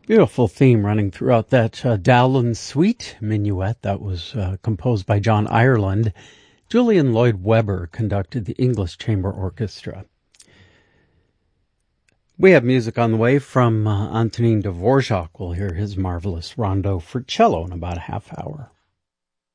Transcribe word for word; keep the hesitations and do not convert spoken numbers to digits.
Beautiful theme running throughout that uh, Dowland Suite Minuet that was uh, composed by John Ireland. Julian Lloyd Webber conducted the English Chamber Orchestra. We have music on the way from uh, Antonin Dvorak. We'll hear his marvelous rondo for cello in about a half hour.